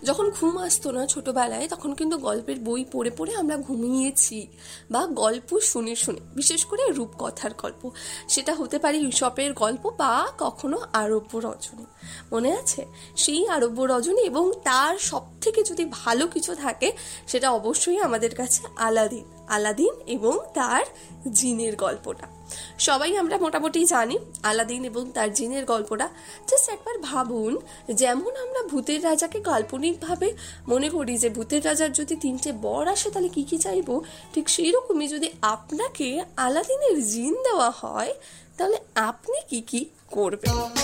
যখন ঘুম আসতো না ছোটবেলায়, তখন কিন্তু গল্পের বই পড়ে পড়ে আমরা ঘুমিয়েছি, বা গল্প শুনে শুনে, বিশেষ করে রূপকথার গল্প। সেটা হতে পারে ঈশপের গল্প বা কখনো আরব্য রজনী। মনে আছে সেই আরব্য রজনী? এবং তার সব থেকে যদি ভালো কিছু থাকে, সেটা অবশ্যই আমাদের কাছে আলাদিন এবং তার জিনের গল্পটা। সবাই আমরা মোটামুটি জানি আলাদিন এবং তার জিনের গল্পটা। জাস্ট একবার ভাবুন, যেমন আমরা ভূতের রাজাকে কাল্পনিকভাবে মনে করি যে ভূতের রাজার যদি 3টে বর আসে তাহলে কি কি চাইবো, ঠিক সেই রকমই যদি আপনাকে আলাদিনের জিন দেওয়া হয়, তাহলে আপনি কি কি করবেন?